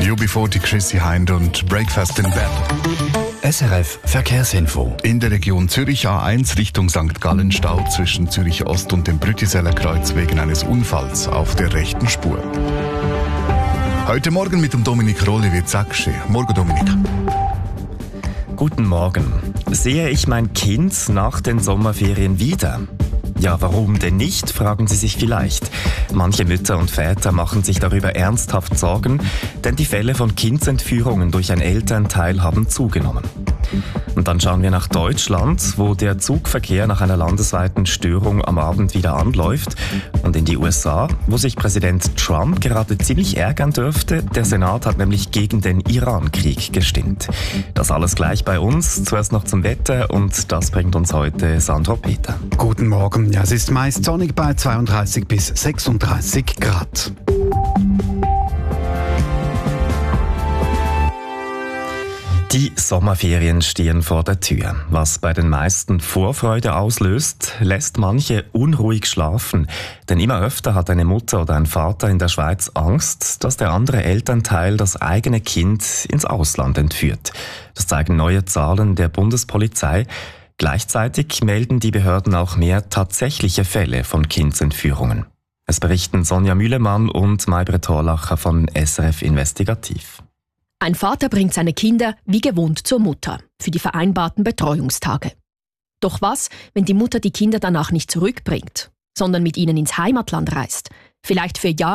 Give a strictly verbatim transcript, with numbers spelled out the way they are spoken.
U B vierzig, Chrissy Hind und Breakfast in Bed. S R F Verkehrsinfo. In der Region Zürich A eins Richtung Sankt Gallen Stau zwischen Zürich Ost und dem Brütiseller Kreuz wegen eines Unfalls auf der rechten Spur. Heute Morgen mit dem Dominik Rohli wird es geschehen. Morgen, Dominik. Guten Morgen. Sehe ich mein Kind nach den Sommerferien wieder? Ja, warum denn nicht, fragen Sie sich vielleicht. Manche Mütter und Väter machen sich darüber ernsthaft Sorgen, denn die Fälle von Kindsentführungen durch ein Elternteil haben zugenommen. Und dann schauen wir nach Deutschland, wo der Zugverkehr nach einer landesweiten Störung am Abend wieder anläuft. Und in die U S A, wo sich Präsident Trump gerade ziemlich ärgern dürfte. Der Senat hat nämlich gegen den Iran-Krieg gestimmt. Das alles gleich bei uns. Zuerst noch zum Wetter und das bringt uns heute Sandro Peter. Guten Morgen. Ja, es ist meist sonnig bei zweiunddreißig bis sechsunddreißig Grad. Die Sommerferien stehen vor der Tür. Was bei den meisten Vorfreude auslöst, lässt manche unruhig schlafen. Denn immer öfter hat eine Mutter oder ein Vater in der Schweiz Angst, dass der andere Elternteil das eigene Kind ins Ausland entführt. Das zeigen neue Zahlen der Bundespolizei. Gleichzeitig melden die Behörden auch mehr tatsächliche Fälle von Kindsentführungen. Es berichten Sonja Mühlemann und Maybrit Thorlacher von S R F Investigativ. Ein Vater bringt seine Kinder wie gewohnt zur Mutter für die vereinbarten Betreuungstage. Doch was, wenn die Mutter die Kinder danach nicht zurückbringt, sondern mit ihnen ins Heimatland reist, vielleicht für Jahre